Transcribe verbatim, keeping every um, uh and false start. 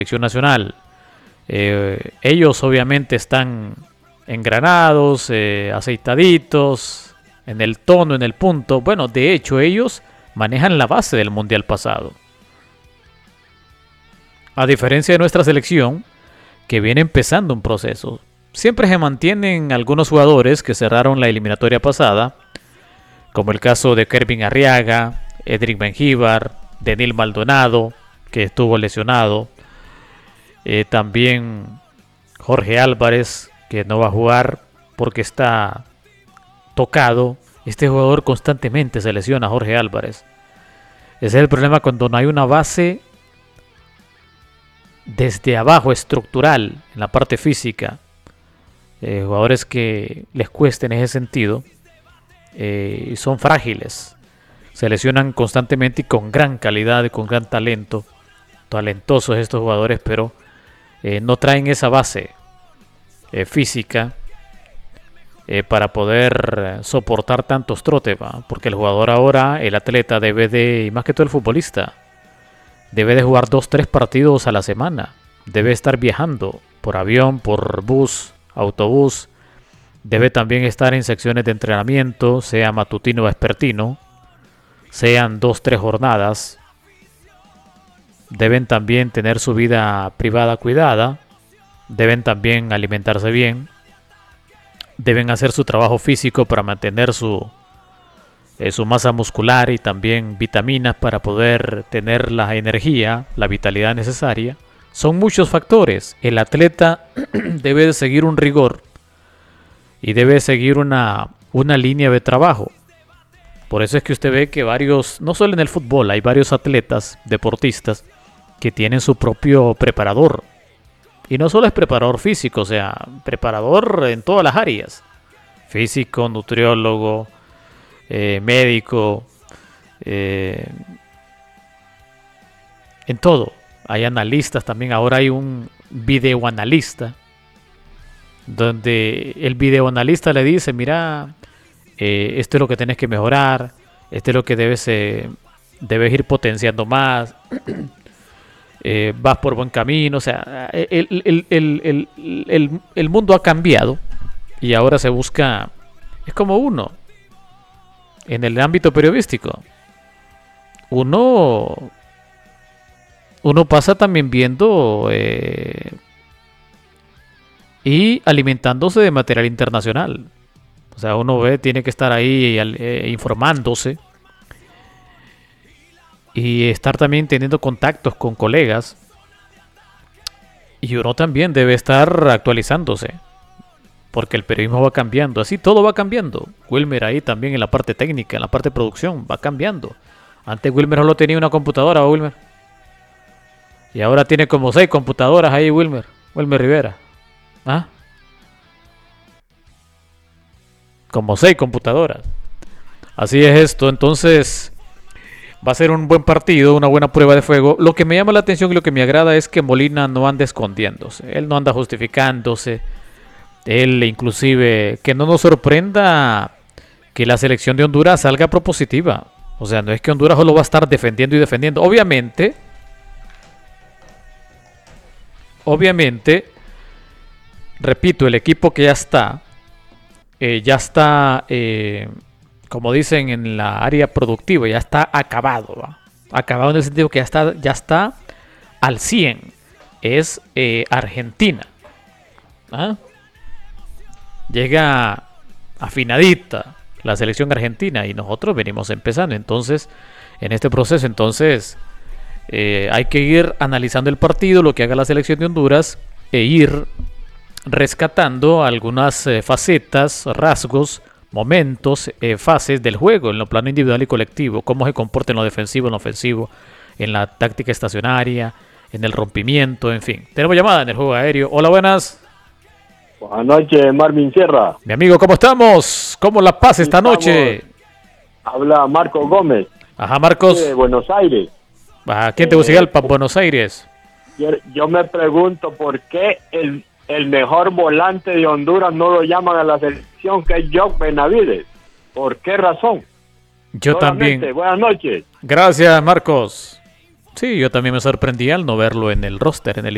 selección nacional. Eh, ellos obviamente están engranados, eh, aceitaditos, en el tono, en el punto. Bueno, de hecho ellos manejan la base del mundial pasado. A diferencia de nuestra selección, que viene empezando un proceso. Siempre se mantienen algunos jugadores que cerraron la eliminatoria pasada, como el caso de Kervin Arriaga, Edric Mengíbar, Denil Maldonado, que estuvo lesionado. Eh, también Jorge Álvarez, que no va a jugar porque está tocado. Este jugador constantemente se lesiona, Jorge Álvarez. Ese es el problema cuando no hay una base desde abajo, estructural, en la parte física. Eh, jugadores que les cuesta en ese sentido eh, y son frágiles. Se lesionan constantemente y con gran calidad y con gran talento. Talentosos estos jugadores, pero eh, no traen esa base eh, física eh, para poder soportar tantos trotes, ¿va? Porque el jugador ahora, el atleta debe de, y más que todo el futbolista, debe de jugar dos, tres partidos a la semana. Debe estar viajando por avión, por bus, autobús. Debe también estar en secciones de entrenamiento, sea matutino o vespertino. Sean dos, tres jornadas. Deben también tener su vida privada cuidada. Deben también alimentarse bien. Deben hacer su trabajo físico para mantener su, eh, su masa muscular y también vitaminas para poder tener la energía, la vitalidad necesaria. Son muchos factores. El atleta debe de seguir un rigor y debe seguir una, una línea de trabajo. Por eso es que usted ve que varios, no solo en el fútbol, hay varios atletas, deportistas, que tienen su propio preparador. Y no solo es preparador físico, o sea, preparador en todas las áreas. Físico, nutriólogo, eh, médico, eh, en todo. Hay analistas también, ahora hay un videoanalista, donde el videoanalista le dice, mira, eh, esto es lo que tienes que mejorar, esto es lo que debes, eh, debes ir potenciando más, eh, vas por buen camino, o sea, el, el, el, el, el, el mundo ha cambiado y ahora se busca, es como uno, en el ámbito periodístico, uno... Uno pasa también viendo eh, y alimentándose de material internacional. O sea, uno ve, tiene que estar ahí eh, informándose y estar también teniendo contactos con colegas. Y uno también debe estar actualizándose, porque el periodismo va cambiando. Así todo va cambiando. Wilmer ahí también en la parte técnica, en la parte de producción, va cambiando. Antes Wilmer solo tenía una computadora, Wilmer. Y ahora tiene como seis computadoras ahí, Wilmer. Wilmer Rivera. ¿Ah? Como seis computadoras. Así es esto. Entonces, va a ser un buen partido, una buena prueba de fuego. Lo que me llama la atención y lo que me agrada es que Molina no anda escondiéndose. Él no anda justificándose. Él, inclusive, que no nos sorprenda que la selección de Honduras salga propositiva. O sea, no es que Honduras solo va a estar defendiendo y defendiendo. Obviamente... Obviamente, repito, el equipo que ya está, eh, ya está, eh, como dicen en la área productiva, ya está acabado, ¿va? Acabado en el sentido que ya está, ya está al cien, es eh, Argentina. ¿Ah? Llega afinadita la selección argentina y nosotros venimos empezando, entonces, en este proceso, entonces... Eh, hay que ir analizando el partido, lo que haga la selección de Honduras, e ir rescatando algunas eh, facetas, rasgos, momentos, eh, fases del juego en lo plano individual y colectivo, cómo se comporta en lo defensivo, en lo ofensivo, en la táctica estacionaria, en el rompimiento, en fin. Tenemos llamada en el juego aéreo. Hola, buenas. Buenas noches, Marvin Sierra. Mi amigo, ¿cómo estamos? ¿Cómo la paz esta Estamos... noche? Habla Marcos Gómez. Ajá, Marcos. De Buenos Aires. ¿A quién te Tegucigalpa, eh, Buenos Aires? Yo, yo me pregunto por qué el, el mejor volante de Honduras no lo llaman a la selección, que es Jock Benavides. ¿Por qué razón? Yo Solamente, también. Buenas noches. Gracias, Marcos. Sí, yo también me sorprendí al no verlo en el roster, en el